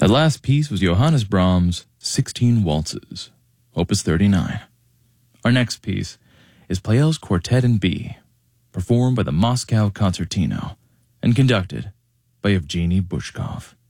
That last piece was Johannes Brahms' 16 Waltzes, Opus 39. Our next piece is Pleyel's Quartet in B, performed by the Moscow Concertino and conducted by Evgeny Bushkov.